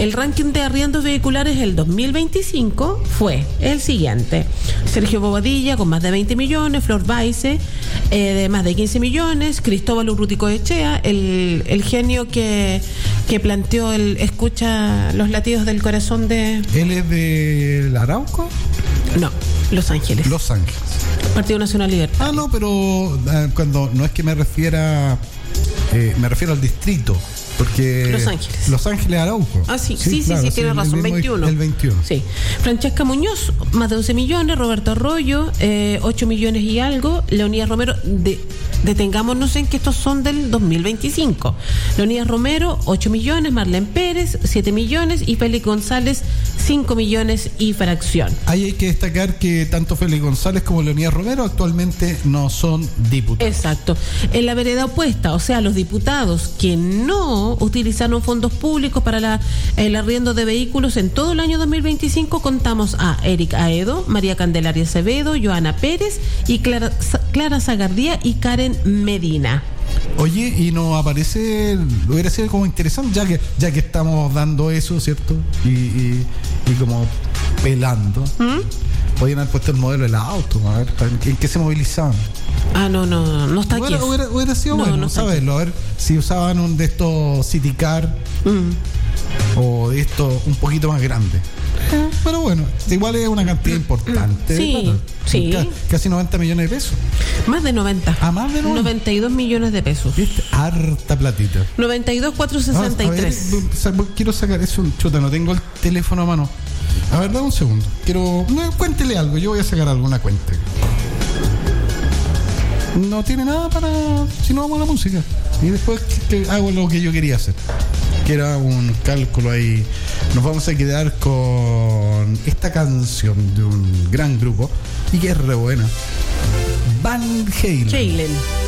El ranking de arriendos vehiculares del 2025 fue el siguiente: Sergio Bobadilla con más de 20 millones, Flor Baice de más de 15 millones, Cristóbal Urrutico Echea, el genio que planteó el escucha los latidos del corazón de... ¿Él es de Arauco? No, Los Ángeles. Los Ángeles. Partido Nacional Libertario. Ah, no, pero cuando no es que me refiero al distrito, porque Los Ángeles Arauco. Ah, sí, claro, tiene razón, 21. El 21. Sí. Francesca Muñoz, más de 11 millones, Roberto Arroyo, 8 millones y algo, Leonidas Romero, detengámonos en que estos son del 2025. Leonidas Romero, 8 millones, Marlene Pérez, 7 millones y Félix González, 5 millones y fracción. Ahí hay que destacar que tanto Félix González como Leonidas Romero actualmente no son diputados. Exacto. En la vereda opuesta, o sea, los diputados que no utilizaron fondos públicos para el arriendo de vehículos en todo el año 2025, contamos a Eric Aedo, María Candelaria Acevedo, Joana Pérez y Clara Zagardía y Karen Medina. Oye, y nos aparece, hubiera sido como interesante, ya que estamos dando eso, ¿cierto? Y como pelando. Podían haber puesto el modelo del auto, a ver, ¿en qué se movilizaban? Ah, no está aquí. Hubiera sido bueno saberlo, a ver si usaban un de estos City Car o de estos un poquito más grande. Pero bueno, igual es una cantidad importante. Sí. Casi 90 millones de pesos. Más de 90. Ah, más de 90. 92 millones de pesos. ¿Viste? Harta platita. 92,463. Quiero sacar eso, chuta, no tengo el teléfono a mano. A ver, dame un segundo. Cuéntele algo, yo voy a sacar alguna cuenta. No tiene nada para... Si no, vamos a la música. Y después que hago lo que yo quería hacer, que era un cálculo ahí. Nos vamos a quedar con esta canción de un gran grupo y que es re buena. Van Halen.